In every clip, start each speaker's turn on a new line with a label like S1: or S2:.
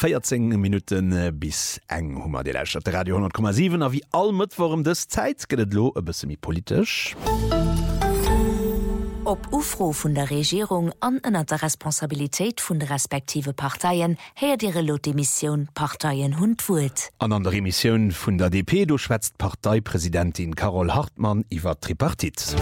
S1: 14 Minuten bis eng Hummer de Lächt der Radio 10,7 a wie all Mëttworum des Zeit gët lo e bësse politisch.
S2: Op Ufro vun der Regierung an ënner der Responsabiltäit vun de respektive Parteiien her Dire Lotemission Parteiien hundwurt.
S1: An der Emissionioun vun der DP do schwätzt Parteipräsidentin Carol Hartmann iwwer Tripartit.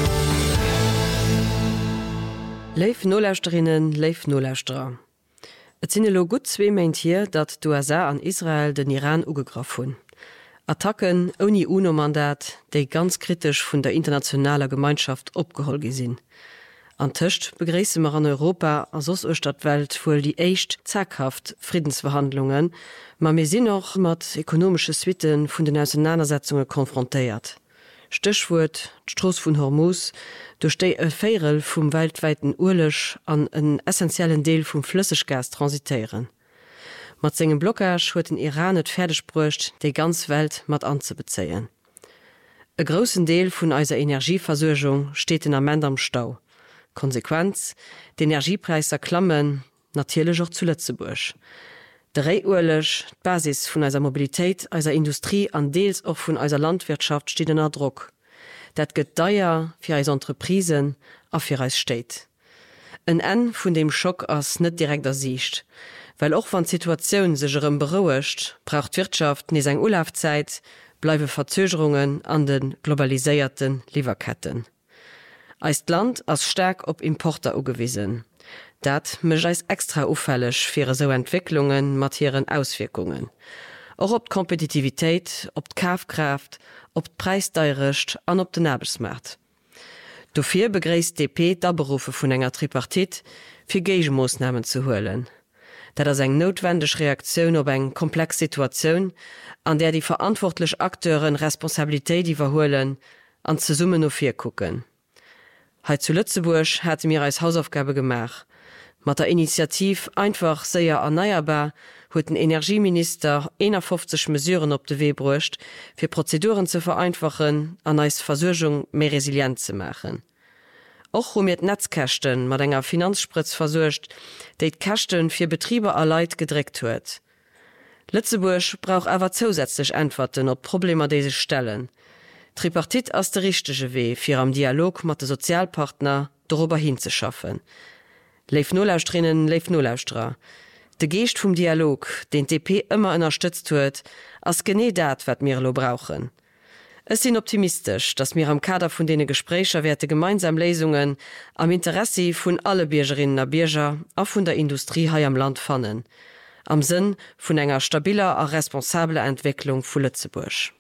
S3: Leif Nolächterinnen, Leif Nolächterer. Et sinne lo gut 2 meint hier, dat d'USA an Israel den Iran ugegraf hunn. Attacken oni UNO-Mandat, déi ganz kritisch vun der internationaler Gemeinschaft opgeholl gesinn. An Tëcht begréisse mar an Europa an sos Ostadwelt vuuel die éicht zackhaft Friedensverhandlungen, ma me sinn noch mat ekonomsche Switen vun den Auseinandersetzungen konfrontéiert. Stichwort Stroß vun Hormuz, durchstei e Féierel vum weltweiten Urlech an en essentiellen Deel vum Flüssiggas transitieren. Mat segem Blockage huet den Iran et fertigbrucht, déi ganz Welt mat anzubezeien. E grossen Deel vun eiser Energieversorgung steht in Amend am Stau. Konsequenz, d'Energiepreiser klammen, natierlech auch zu Lützeburg. De Reiurlech, Basis vun eiser Mobilitéit, eiser Industrie an Deels och vun eiser Landwirtschaft steht in Druck. Dat gëtt deier fir eis Entreprisen a fir eis Stéit. En en vun dem Schock ass net direkt ersicht, weil och wann Situationun secherem berouecht, braucht Wirtschaft nie eng Urlaubzeit, bleiwe Verzögerungen an den globaliséierten Lieferketten. Eist Land ass stark op Importer ugewiesen. Dat mech eis extra auffällig fir so Entwicklungen matieren Auswirkungen. Auch op Kompetitivitéit, op d'Kaufkraft, op d'Preisdeirecht an op den Arbeitsmarkt. Dofir begréist DP d'Aberufe vun enger Tripartit fir Geigemoosnahmen zu holen. Dat ass eng notwendig Reaktionun op eng komplex Situationun, an der die verantwortlich Akteuren Responsabilitéit iwwerhoelen an ze Summen ofir kucken. Heit zu Lützeburg hat mir als Hausaufgabe gemach. Mat der Initiativ einfach séier erneuerbar huet den Energieminister 51 Mesuren op de Wee brucht, fir Prozeduren zu vereinfachen, an eis Versorgung méi resilient zu machen. Och mir Netzkächten mat enger Finanzspritz versurcht, déit Kächten fir Betriebe erleit gedreckt huet. Lützeburg brauch awer zusätzlich Antworten op Probleme dese stellen. Tripartit ass de richtege Wee fir am Dialog mat de Sozialpartner darüber hinzuschaffen. Leif Nolächterinnen, Leif Nolächterer. De Geest vum Dialog, den DP immer unterstützt huet, ass gené dat wat mir lo brauchen. Es sind optimistisch, dass mir am Kader vun dene Gesprächer werte gemeinsam Lesungen am Interesse vun alle Biergerinnen a Bierger a vun der Industrie hai am Land fannen. Am Sinn vun enger stabiler a responsable Entwicklung vu Lützeburg.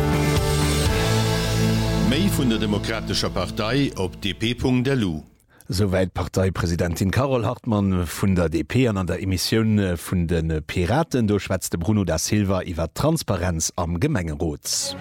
S4: Mei vun der Demokratischer Partei op dp.delu.
S1: Soweit Parteipräsidentin Carol Hartmann vun der DP an der Emissionioun vun den Piraten do schwätzte Bruno da Silva iwwer Transparenz am Gemengerot.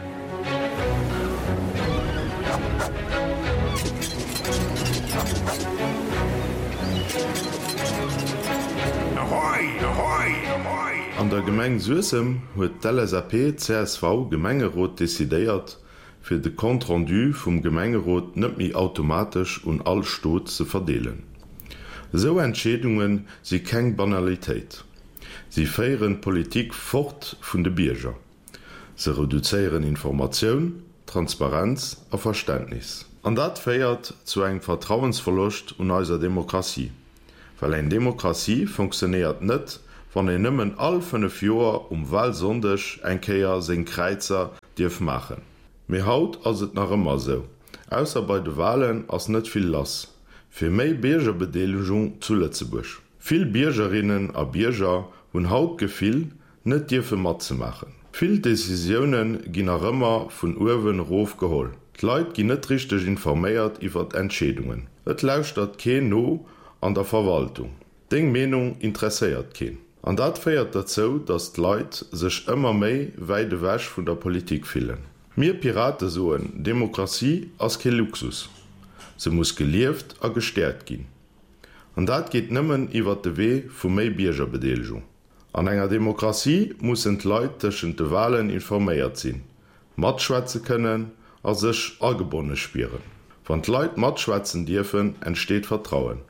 S5: An der Gemeng Suessem huet d'LSAP CSV Gemengerot desidéiert, fir de Kontrendu vum Gemengerot net mi automatisch und all Stot ze verdeelen. So Entschädungen sie keng Banalitéit. Sie féieren Politik fort vun de Bierger. Se reduzéieren Informationoun, Transparenz a Verständnis. An dat féiert zu eng Vertrauensverlust un eiser Demokratie. Weil eng Demokratie funktioniert net, wann e nëmmen all 5 Joer Wahlsondech engkeier seg Kreizer Dirf machen. Me haut ass et nach ëmmer so. Ausser bei de Wahlen ass net viel lass. Fir méi Biergerbedeelegung zu Lützeburg. Vill Biergerinnen a Bierger hunn haut gefiel, net Dirfe mat ze machen. Vill Decisionen ginn a ëmmer vun Uwen Rof geholl. D'Leit ginn net richtig informéiert iwwer d'Entschädungen. Et lauscht dat keen no an der Verwaltung. Deng Menung interesséiert keen. An dat féiert dazu, dats d'Leit sech ëmmer méi weide wäch vun der Politik fielen. Mir Pirate soen Demokratie as ke Luxus. Se muss gelieft a gestärkt gin. An dat geht nëmmen iwwer de Wee vu méi Biergerbedeelegung. An enger Demokratie muss Leiit tschen de Wahlen informéiert sinn, matschwäze kënnen a sech agebonne spieren. Wann d'Leit matschwätzen Dirfen entsteht Vertrauen.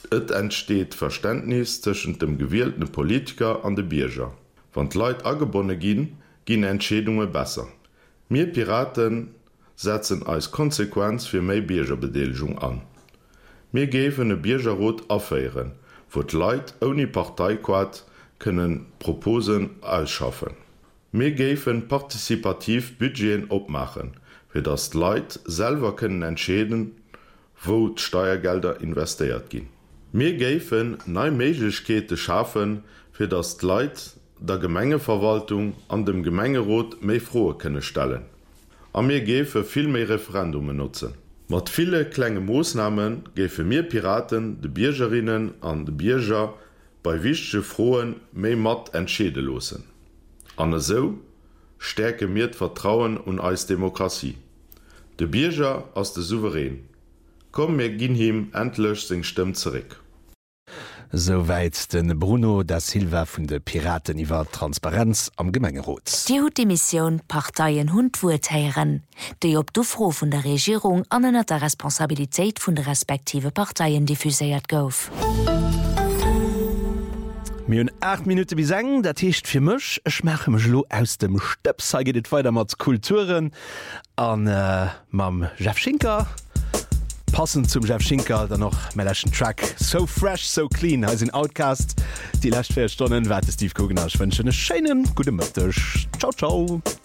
S5: Et entsteht Verständnis zwischen dem gewählten Politiker an de Bierger. Wann Leiit agebonne gin, gin Entschädungen besser. Mir Piraten setzen als Konsequenz für méi Biergerbedeelung an. Mir gefen e Biergerrot aféieren, wo d Leiit oni Parteiquad können Proposen ausschaffen. Mir gefen partizipativ Budgeten opmachen, fir das d Leiit selber können entschäden, wo d Steuergelder investiert gin. Mir gefen nei Meiglichkeiten schaffen, fir das d Leiit der Gemengeverwaltung an dem Gemengerot méi frohe könne stellen. Am mir gefe viel mehr Referendumen nutzen. Mat viele klenge Moosnahmen gefe mir Piraten de Biergerinnen an de Bierger bei wichtige Frohen méi mat entschädelosen. An so stärke mir d Vertrauen und als Demokratie. De Bierger als de Souverän. Komm mir ginn him endlech seg Stimm zurück.
S1: Soweit den Bruno da Silva vun de Piraten iwwer Transparenz am Gemengerot.
S2: Die hut die Mission Parteien hundwurtheieren, déi op du froh vun der Regierung anënner der Responsabiltäit vun de respektive Parteien diffuséiert gouf.
S1: Mi hun 8 Minuten bis seng, dat hicht fir Mch, ech mache mech lo aus dem Stöpp, sage dit weiter mat Kulturen an mam Jeffschinker. Passend zum Jeff Schinker dann noch meschen Track so fresh so clean als in Outcast die last 4 Stunden warte Steve Kogen aus wünschen schönen gute Mittag. Ciao ciao.